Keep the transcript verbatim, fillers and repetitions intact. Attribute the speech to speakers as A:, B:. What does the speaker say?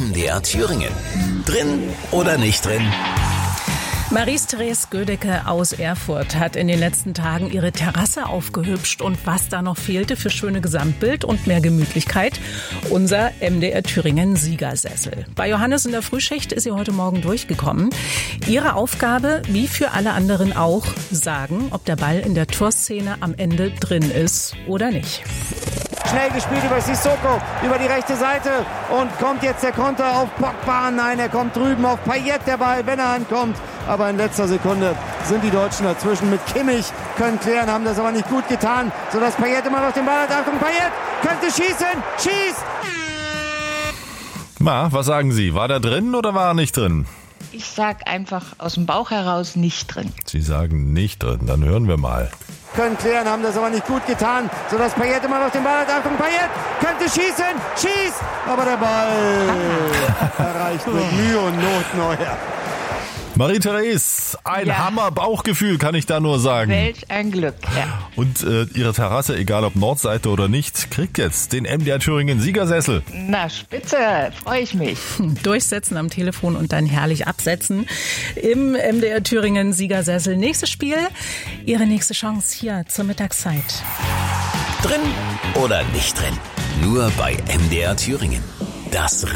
A: M D R Thüringen. Drin oder nicht drin?
B: Maries-Therese Gödecke aus Erfurt hat in den letzten Tagen ihre Terrasse aufgehübscht. Und was da noch fehlte für schöne Gesamtbild und mehr Gemütlichkeit? Unser M D R Thüringen Siegersessel. Bei Johannes in der Frühschicht ist sie heute Morgen durchgekommen. Ihre Aufgabe, wie für alle anderen auch, sagen, ob der Ball in der Torszene am Ende drin ist oder nicht.
C: Schnell gespielt über Sissoko, über die rechte Seite und kommt jetzt der Konter auf Pogba. Nein, er kommt drüben auf Payet, der Ball, wenn er ankommt. Aber in letzter Sekunde sind die Deutschen dazwischen mit Kimmich, können klären, haben das aber nicht gut getan, sodass Payet immer noch den Ball hat. Achtung, Payet könnte schießen, schießt!
D: Ma, was sagen Sie? War der drin oder war er nicht drin?
E: Ich sag einfach aus dem Bauch heraus nicht drin.
D: Sie sagen nicht drin, dann hören wir mal.
C: Können klären, haben das aber nicht gut getan, sodass Payet immer noch den Ball hat. Achtung, Payet könnte schießen, schießt! Aber der Ball erreicht mit Mühe und Not Neuer.
D: Marie-Therese, ein
E: Ja.
D: Hammer-Bauchgefühl, kann ich da nur sagen.
E: Welch ein Glück, ja.
D: Und äh, Ihre Terrasse, egal ob Nordseite oder nicht, kriegt jetzt den M D R Thüringen Siegersessel.
E: Na, spitze, freue ich mich.
B: Durchsetzen am Telefon und dann herrlich absetzen im M D R Thüringen Siegersessel. Nächstes Spiel, Ihre nächste Chance hier zur Mittagszeit.
A: Drin oder nicht drin? Nur bei M D R Thüringen. Das